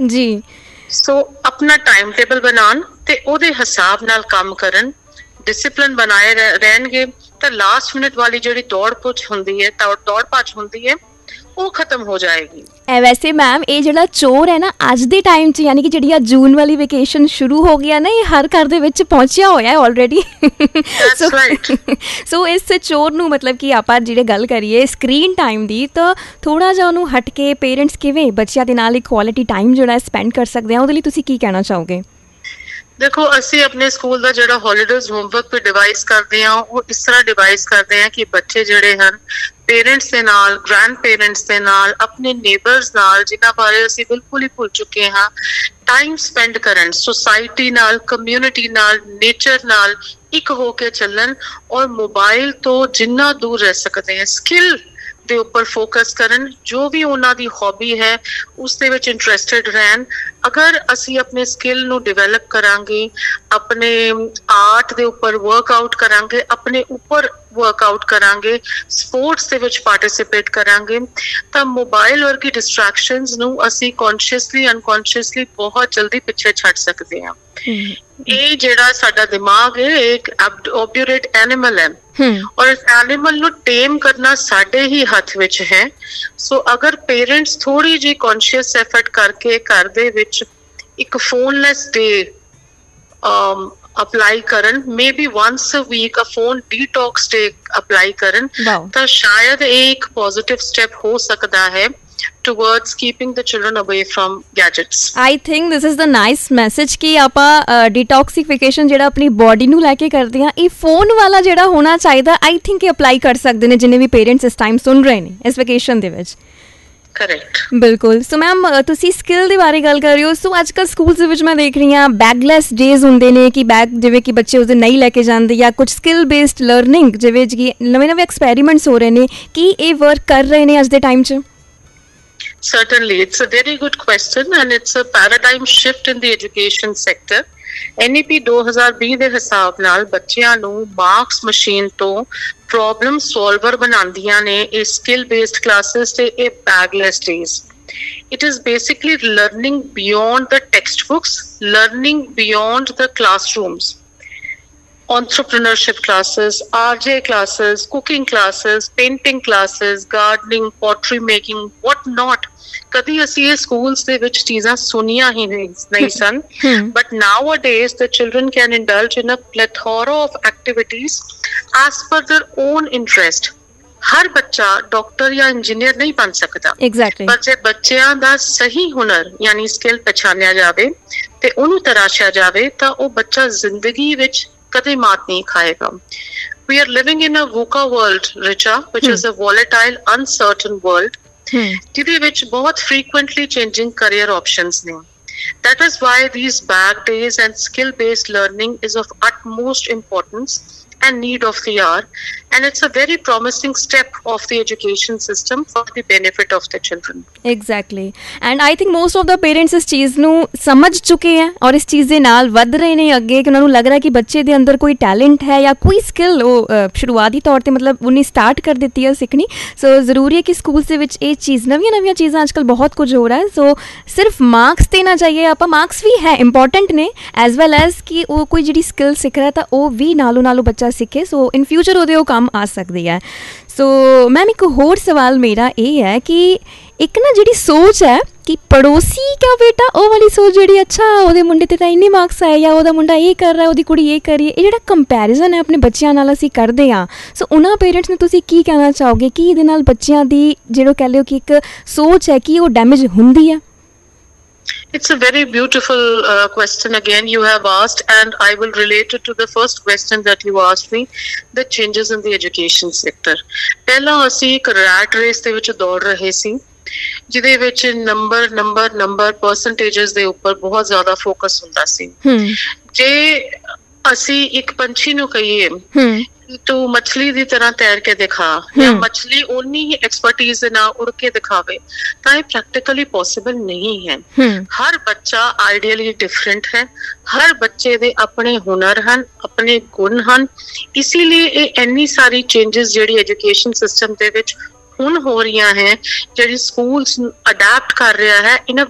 ਜੀ। ਸੋ ਆਪਣਾ time table ਬਣਾਉਣ ਤੇ ਉਹਦੇ ਹਿਸਾਬ ਨਾਲ ਕੰਮ ਕਰਨ, ਡਿਸਿਪਲਿਨ ਬਣਾਏ ਰਹਿਣਗੇ ਤਾਂ ਲਾਸਟ ਮਿੰਟ ਵਾਲੀ ਜਿਹੜੀ ਦੌੜ ਭੱਜ ਹੁੰਦੀ ਹੈ ਉਹ ਖਤਮ ਹੋ ਜਾਏਗੀ। ਵੈਸੇ ਮੈਮ ਇਹ ਜਿਹੜਾ ਚੋਰ ਹੈ ਨਾ ਅੱਜ ਦੇ ਟਾਈਮ 'ਚ, ਯਾਨੀ ਕਿ ਜਿਹੜੀ ਆ ਜੂਨ ਵਾਲੀ ਵੇਕੇਸ਼ਨ ਸ਼ੁਰੂ ਹੋ ਗਿਆ ਨਾ, ਇਹ ਹਰ ਘਰ ਦੇ ਵਿੱਚ ਪਹੁੰਚਿਆ ਹੋਇਆ ਆਲਰੇਡੀ। ਸੋ ਇਸ ਚੋਰ ਨੂੰ ਮਤਲਬ ਕਿ ਆਪਾਂ ਜਿਹੜੇ ਗੱਲ ਕਰੀਏ ਸਕਰੀਨ ਟਾਈਮ ਦੀ, ਤਾਂ ਥੋੜ੍ਹਾ ਜਿਹਾ ਉਹਨੂੰ ਹਟ ਕੇ ਪੇਰੈਂਟਸ ਕਿਵੇਂ ਬੱਚਿਆਂ ਦੇ ਨਾਲ ਇੱਕ ਕੁਆਲਿਟੀ ਟਾਈਮ ਜਿਹੜਾ ਸਪੈਂਡ ਕਰ ਸਕਦੇ ਆ, ਉਹਦੇ ਲਈ ਤੁਸੀਂ ਕੀ ਕਹਿਣਾ ਚਾਹੋਗੇ? ਦੇਖੋ, ਅਸੀਂ ਆਪਣੇ ਸਕੂਲ ਦਾ ਜਿਹੜਾ ਹੌਲੀਡੇਜ਼ ਹੋਮਵਰਕ ਤੇ ਡਿਵਾਈਸ ਕਰਦੇ ਹਾਂ ਉਹ ਇਸ ਤਰ੍ਹਾਂ ਡਿਵਾਈਸ ਕਰਦੇ ਹਾਂ ਕਿ ਬੱਚੇ ਜਿਹੜੇ ਹਨ ਪੇਰੈਂਟਸ ਦੇ ਨਾਲ, ਗ੍ਰੈਂਡ ਪੇਰੈਂਟਸ ਦੇ ਨਾਲ, ਆਪਣੇ ਨੇਬਰਸ ਨਾਲ, ਜਿਨ੍ਹਾਂ ਬਾਰੇ ਅਸੀਂ ਬਿਲਕੁਲ ਹੀ ਭੁੱਲ ਚੁੱਕੇ ਹਾਂ, ਟਾਈਮ ਸਪੈਂਡ ਕਰਨ, ਸੁਸਾਇਟੀ ਨਾਲ, ਕਮਿਊਨਿਟੀ ਨਾਲ, ਨੇਚਰ ਨਾਲ ਇੱਕ ਹੋ ਕੇ ਚੱਲਣ ਔਰ ਮੋਬਾਈਲ ਤੋਂ ਜਿੰਨਾ ਦੂਰ ਰਹਿ ਸਕਦੇ ਹਾਂ, ਸਕਿੱਲ ਦੇ ਉੱਪਰ ਫੋਕਸ ਕਰਨ, ਜੋ ਵੀ ਉਹਨਾਂ ਦੀ ਹੌਬੀ ਹੈ ਉਸ ਦੇ ਵਿੱਚ ਇੰਟਰਸਟਿਡ ਰਹਿਣ। ਅਗਰ ਅਸੀਂ ਆਪਣੇ ਸਕਿੱਲ ਨੂੰ ਡਿਵੈਲਪ ਕਰਾਂਗੇ, ਆਪਣੇ ਆਰਟ ਦੇ ਉੱਪਰ ਵਰਕਆਊਟ ਕਰਾਂਗੇ, ਆਪਣੇ ਉੱਪਰ ਵਰਕਆਊਟ ਕਰਾਂਗੇ, ਸਪੋਰਟਸ ਦੇ ਵਿੱਚ ਪਾਰਟਿਸਿਪੇਟ ਕਰਾਂਗੇ, ਤਾਂ ਮੋਬਾਈਲ ਵਰਗੀ ਡਿਸਟਰੈਕਸ਼ਨਸ ਨੂੰ ਅਸੀਂ ਕੌਨਸ਼ੀਅਸਲੀ ਅਨਕੌਨਸ਼ੀਅਸਲੀ ਬਹੁਤ ਜਲਦੀ ਪਿੱਛੇ ਛੱਡ ਸਕਦੇ ਹਾਂ। ਇਹ ਜਿਹੜਾ ਸਾਡਾ ਦਿਮਾਗ ਹੈ ਇੱਕ ਓਬਿਊਰੇਟ ਐਨੀਮਲ ਹੈ ਔਰ ਇਸ ਐਨੀਮਲ ਨੂੰ ਟੇਮ ਕਰਨਾ ਸਾਡੇ ਹੀ ਹੱਥ ਵਿੱਚ ਹੈ। ਸੋ ਅਗਰ ਪੇਰੈਂਟਸ ਥੋੜੀ ਜਿਹੀ ਕੌਨਸ਼ੀਅਸ ਐਫਰਟ ਕਰਕੇ ਘਰ ਦੇ ਵਿੱਚ ਇੱਕ ਫੋਨਲੈਸ ਡੇ ਅਪਲਾਈ ਕਰਨ, maybe once a week a phone detox day apply ਕਰਨ, ਤਾਂ ਸ਼ਾਇਦ ਇਹ ਇੱਕ ਪੋਜ਼ਿਟਿਵ ਸਟੈਪ ਹੋ ਸਕਦਾ ਹੈ towards keeping the children away from gadgets. I think this is the nice message ਕਿ ਆਪਾਂ detoxification ਜਿਹੜਾ ਆਪਣੀ ਬੋਡੀ ਨੂੰ ਲੈ ਕੇ ਕਰਦੇ ਹਾਂ, ਇਹ ਫੋਨ ਵਾਲਾ ਜਿਹੜਾ ਹੋਣਾ ਚਾਹੀਦਾ। I think ਇਹ ਅਪਲਾਈ ਕਰ ਸਕਦੇ ਨੇ ਜਿੰਨੇ ਵੀ ਪੇਰੈਂਟਸ ਇਸ ਟਾਈਮ ਸੁਣ ਰਹੇ ਨੇ ਇਸ ਵੈਕੇਸ਼ਨ ਦੇ ਵਿੱਚ। ਕਰੈਕਟ, ਬਿਲਕੁਲ। ਸੋ ਮੈਮ ਤੁਸੀਂ ਸਕਿੱਲ ਦੇ ਬਾਰੇ ਗੱਲ ਕਰ ਰਹੇ ਹੋ। ਸੋ ਅੱਜ ਕੱਲ੍ਹ ਸਕੂਲਸ ਦੇ ਵਿੱਚ ਮੈਂ ਦੇਖ ਰਹੀ ਹਾਂ ਬੈਗਲੈਸ ਡੇਜ਼ ਹੁੰਦੇ ਨੇ ਕਿ ਬੈਗ ਜਿਵੇਂ ਕਿ ਬੱਚੇ ਉਸਦੇ ਨਹੀਂ ਲੈ ਕੇ ਜਾਂਦੇ, ਜਾਂ ਕੁਝ ਸਕਿੱਲ ਬੇਸਡ ਲਰਨਿੰਗ ਜਿਵੇਂ ਕਿ ਨਵੇਂ ਐਕਸਪੈਰੀਮੈਂਟਸ ਹੋ ਰਹੇ ਨੇ, ਕੀ ਇਹ ਵਰਕ ਕਰ ਰਹੇ ਨੇ ਅੱਜ ਦੇ ਟਾਈਮ 'ਚ? Certainly, it's a very good question and it's a paradigm shift in the education sector. NEP 2020 ਦੇ ਹਿਸਾਬ ਨਾਲ ਬੱਚਿਆਂ ਨੂੰ ਮਾਰਕਸ ਮਸ਼ੀਨ ਤੋਂ ਪ੍ਰੋਬਲਮ ਸੋਲਵਰ ਬਣਾਉਂਦੀਆਂ ਨੇ ਇਹ ਸਕਿੱਲ ਬੇਸਡ ਕਲਾਸਿਸ ਤੇ ਇਹ ਬੈਗਲੈਸ days. It is basically learning beyond the textbooks, learning beyond the classrooms. Entrepreneurship classes, RJ classes, cooking classes, painting classes, gardening, pottery making, what not. ਕਦੀ ਅਸੀਂ ਇਹ schools ਦੇ ਵਿੱਚ ਚੀਜ਼ਾਂ ਸੁਣੀਆਂ ਹੀ ਨਹੀਂ ਸਨ, but nowadays the children can indulge in a plethora of activities as per their own interest. ਹਰ ਬੱਚਾ doctor ਜਾਂ ਇੰਜੀਨੀਅਰ ਨਹੀਂ ਬਣ ਸਕਦਾ, ਪਰ ਜੇ ਬੱਚਿਆਂ ਦਾ ਸਹੀ ਹੁਨਰ ਯਾਨੀ ਸਕਿੱਲ ਪਛਾਣਿਆ ਜਾਵੇ ਤੇ ਉਹਨੂੰ ਤਰਾਸ਼ਿਆ ਜਾਵੇ ਤਾਂ ਉਹ ਬੱਚਾ ਜ਼ਿੰਦਗੀ ਵਿੱਚ ਕਦੇ ਮਾਤ ਨਹੀਂ ਖਾਏਗਾ। We are living in a VUCA world, Richa, which is a volatile, uncertain world. ਜਿਹਦੇ ਵਿੱਚ ਬਹੁਤ frequently changing career options ਨੇ। That is why these bag days and skill-based learning is of utmost importance and need of the hour, and it's a very promising step of the education system for the benefit of the children. Exactly, and I think most of the parents ਇਸ ਚੀਜ਼ ਨੂੰ ਸਮਝ ਚੁੱਕੇ ਹੈ ਔਰ ਇਸ ਚੀਜ਼ ਦੇ ਨਾਲ ਵੱਧ ਰਹੇ ਨੇ ਅੱਗੇ ਕਿ ਉਹਨਾਂ ਨੂੰ ਲੱਗ ਰਿਹਾ ਕਿ ਬੱਚੇ ਦੇ ਅੰਦਰ ਕੋਈ ਟੈਲੈਂਟ ਹੈ ਜਾਂ ਕੋਈ ਸਕਿੱਲ ਉਹ ਸ਼ੁਰੂਆਤੀ ਤੌਰ 'ਤੇ ਮਤਲਬ ਉਹਨੇ ਸਟਾਰਟ ਕਰ ਦਿੱਤੀ ਹੈ ਸਿੱਖਣੀ। ਸੋ ਜ਼ਰੂਰੀ ਹੈ ਕਿ ਸਕੂਲਸ ਦੇ ਵਿੱਚ ਇਹ ਚੀਜ਼ ਨਵੀਆਂ ਚੀਜ਼ਾਂ ਅੱਜ ਕੱਲ੍ਹ ਬਹੁਤ ਕੁਝ ਹੋ ਰਿਹਾ ਹੈ। ਸੋ ਸਿਰਫ ਮਾਰਕਸ 'ਤੇ ਨਾ ਜਾਈਏ ਆਪਾਂ, ਮਾਰਕਸ ਵੀ ਹੈ ਇੰਪੋਰਟੈਂਟ ਨੇ ਐਜ਼ ਵੈਲ ਐਜ਼ ਕਿ ਉਹ ਕੋਈ ਜਿਹੜੀ ਸਕਿੱਲ ਸਿੱਖ ਰਿਹਾ ਤਾਂ ਉਹ ਵੀ ਨਾਲੋਂ ਬੱਚਾ ਸਿੱਖੇ, ਸੋ ਇਨ ਫਿਊਚਰ ਉਹਦੇ ਉਹ ਕੰਮ ਆ ਸਕਦੀ ਹੈ। ਸੋ ਮੈਮ ਇੱਕ ਹੋਰ ਸਵਾਲ ਮੇਰਾ ਇਹ ਹੈ ਕਿ ਇੱਕ ਨਾ ਜਿਹੜੀ ਸੋਚ ਹੈ ਕਿ ਪੜੋਸੀ ਕਾ ਬੇਟਾ, ਉਹ ਵਾਲੀ ਸੋਚ ਜਿਹੜੀ ਅੱਛਾ ਉਹਦੇ ਮੁੰਡੇ 'ਤੇ ਤਾਂ ਇੰਨੇ ਮਾਰਕਸ ਆਏ ਜਾਂ ਉਹਦਾ ਮੁੰਡਾ ਇਹ ਕਰ ਰਿਹਾ, ਉਹਦੀ ਕੁੜੀ ਇਹ ਕਰ ਰਹੀ ਹੈ, ਇਹ ਜਿਹੜਾ ਕੰਪੈਰੀਜ਼ਨ ਹੈ ਆਪਣੇ ਬੱਚਿਆਂ ਨਾਲ ਅਸੀਂ ਕਰਦੇ ਹਾਂ, ਸੋ ਉਹਨਾਂ ਪੇਰੈਂਟਸ ਨੂੰ ਤੁਸੀਂ ਕੀ ਕਹਿਣਾ ਚਾਹੋਗੇ ਕਿ ਇਹਦੇ ਨਾਲ ਬੱਚਿਆਂ ਦੀ ਜਿਹੜਾ ਕਹਿ ਲਿਓ ਕਿ ਇੱਕ ਸੋਚ ਹੈ ਕਿ ਉਹ ਡੈਮੇਜ ਹੁੰਦੀ ਹੈ? It's a very beautiful question again you have asked, and I will relate it to the first question that you asked me, the changes in the education sector. ਪਹਿਲਾਂ ਅਸੀਂ ਇੱਕ ਰੈਟ ਰੇਸ ਦੇ ਵਿੱਚ ਦੌੜ ਰਹੇ ਸੀ ਜਿਹਦੇ ਵਿੱਚ ਨੰਬਰ ਪਰਸੈਂਟੇਜਸ ਦੇ ਉੱਪਰ ਬਹੁਤ ਜ਼ਿਆਦਾ ਫੋਕਸ ਹੁੰਦਾ ਸੀ। ਜੇ ਅਸੀਂ ਇੱਕ ਪੰਛੀ ਨੂੰ ਕਹੀਏ ਤੂੰ ਮਛਲੀ ਦੀ ਤਰ੍ਹਾਂ ਤੈਰ ਕੇ ਦਿਖਾ ਜਾਂ ਮਛਲੀ ਓਨੀ ਹੀ ਐਕਸਪਰਟੀਜ਼ ਦੇ ਨਾਲ ਉੜ ਕੇ ਦਿਖਾਵੇ ਤਾਂ ਇਹ ਪ੍ਰੈਕਟੀਕਲੀ ਪੋਸੀਬਲ ਨਹੀਂ ਹੈ। ਹਰ ਬੱਚਾ ਆਈਡੀਅਲੀ ਡਿਫਰੈਂਟ ਹੈ, ਹਰ ਬੱਚੇ ਦੇ ਆਪਣੇ ਹੁਨਰ ਹਨ, ਆਪਣੇ ਗੁਣ ਹਨ। ਇਸੇ ਲਈ ਇਹ ਇੰਨੀ ਸਾਰੀ ਚੇਂਜਸ ਜਿਹੜੀ ਐਜੂਕੇਸ਼ਨ ਸਿਸਟਮ ਦੇ ਵਿੱਚ ਹੁਣ ਹੋ ਰਹੀਆਂ ਹੈ, ਜਿਹੜੀ ਸਕੂਲਸ ਅਡੈਪਟ ਕਰ ਰਿਹਾ ਹੈ ਇਨ ਅ